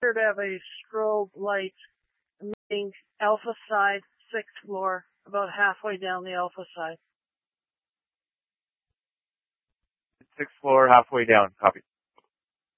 to have a strobe light emitting alpha side, 6th floor, about halfway down the alpha side. 6th floor, halfway down. Copy.